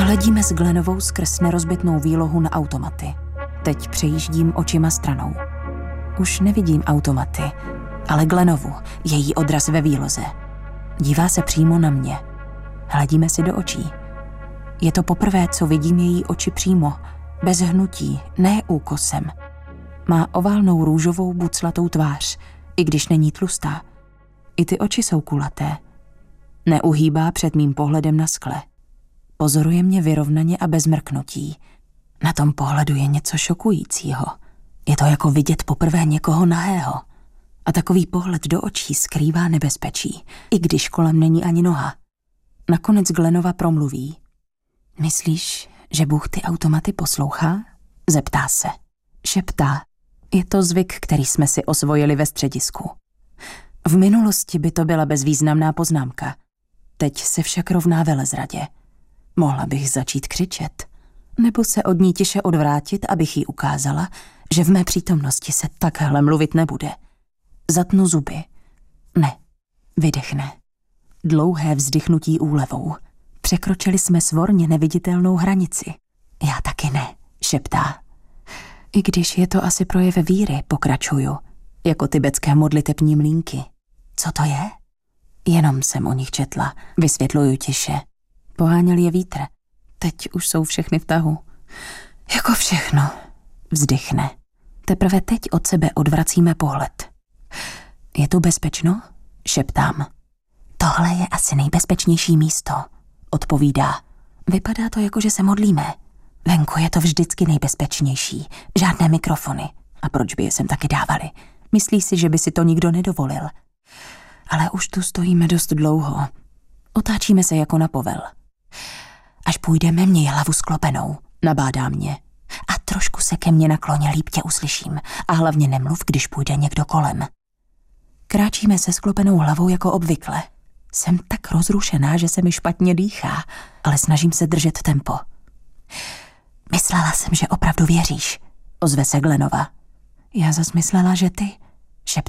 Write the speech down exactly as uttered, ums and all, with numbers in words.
Hledíme s Glennovou skrz nerozbitnou výlohu na automaty. Teď přejíždím očima stranou. Už nevidím automaty, ale Glennovu, její odraz ve výloze. Dívá se přímo na mě. Hledíme si do očí. Je to poprvé, co vidím její oči přímo, bez hnutí, ne úkosem. Má oválnou růžovou buclatou tvář, i když není tlustá. I ty oči jsou kulaté. Neuhýbá před mým pohledem na skle. Pozoruje mě vyrovnaně a bez mrknutí. Na tom pohledu je něco šokujícího. Je to jako vidět poprvé někoho nahého. A takový pohled do očí skrývá nebezpečí, i když kolem není ani noha. Nakonec Glennova promluví. Myslíš, že Bůh ty automaty poslouchá? Zeptá se. Šeptá. Je to zvyk, který jsme si osvojili ve středisku. V minulosti by to byla bezvýznamná poznámka. Teď se však rovná velezradě. Mohla bych začít křičet. Nebo se od ní tiše odvrátit, abych jí ukázala, že v mé přítomnosti se takhle mluvit nebude. Zatnu zuby. Ne. Vydechne. Dlouhé vzdychnutí úlevou. Překročili jsme svorně neviditelnou hranici. Já taky ne, šeptá. I když je to asi projev víry, pokračuju, jako tibetské modlitební mlýnky. Co to je? Jenom jsem o nich četla, vysvětluju tiše. Poháněl je vítr. Teď už jsou všechny v tahu. Jako všechno. Vzdychne. Teprve teď od sebe odvracíme pohled. Je tu bezpečno? Šeptám. Tohle je asi nejbezpečnější místo, odpovídá. Vypadá to jako, že se modlíme. Venku je to vždycky nejbezpečnější. Žádné mikrofony. A proč by je sem taky dávali? Myslí si, že by si to nikdo nedovolil. Ale už tu stojíme dost dlouho. Otáčíme se jako na povel. Až půjdeme, měj hlavu sklopenou, nabádá mě. A trošku se ke mně nakloně, líp tě uslyším. A hlavně nemluv, když půjde někdo kolem. Kráčíme se sklopenou hlavou jako obvykle. Jsem tak rozrušená, že se mi špatně dýchá, ale snažím se držet tempo. Myslela jsem, že opravdu věříš, ozve se Glennova. Já zas myslela, že ty.